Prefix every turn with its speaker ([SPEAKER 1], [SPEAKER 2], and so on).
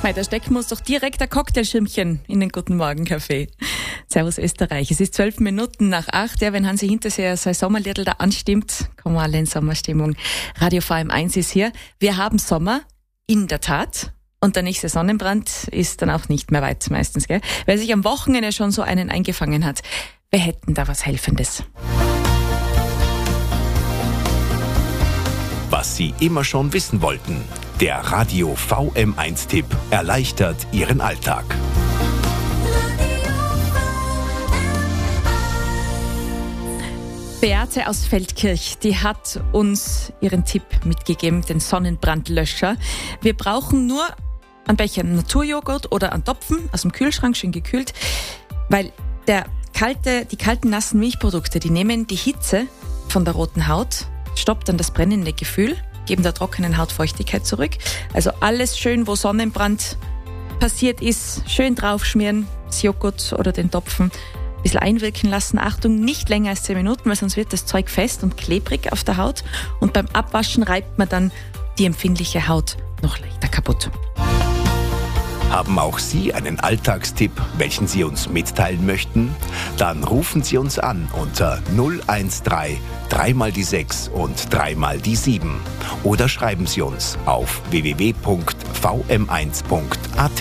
[SPEAKER 1] Da stecken muss doch direkt ein Cocktailschirmchen in den Guten Morgen Kaffee. Servus Österreich. Es ist 12 Minuten nach 8. Ja, wenn Hansi Hinterseher sein Sommerliedl da anstimmt, kommen wir alle in Sommerstimmung. Radio VM1 ist hier. Wir haben Sommer, in der Tat. Und der nächste Sonnenbrand ist dann auch nicht mehr weit meistens, gell? Wer sich am Wochenende schon so einen eingefangen hat, wir hätten da was Helfendes.
[SPEAKER 2] Was Sie immer schon wissen wollten. Der Radio VM1-Tipp erleichtert Ihren Alltag.
[SPEAKER 1] Beate aus Feldkirch, die hat uns ihren Tipp mitgegeben, den Sonnenbrandlöscher. Wir brauchen nur einen Becher Naturjoghurt oder einen Topfen aus dem Kühlschrank, schön gekühlt, weil die kalten, nassen Milchprodukte, die nehmen die Hitze von der roten Haut, stoppt dann das brennende Gefühl, geben der trockenen Haut Feuchtigkeit zurück. Also alles schön, wo Sonnenbrand passiert ist, schön draufschmieren, das Joghurt oder den Topfen, ein bisschen einwirken lassen. Achtung, nicht länger als 10 Minuten, weil sonst wird das Zeug fest und klebrig auf der Haut. Und beim Abwaschen reibt man dann die empfindliche Haut noch leichter kaputt.
[SPEAKER 2] Haben auch Sie einen Alltagstipp, welchen Sie uns mitteilen möchten? Dann rufen Sie uns an unter 013 3 mal die 6 und 3 mal die 7 oder schreiben Sie uns auf www.vm1.at.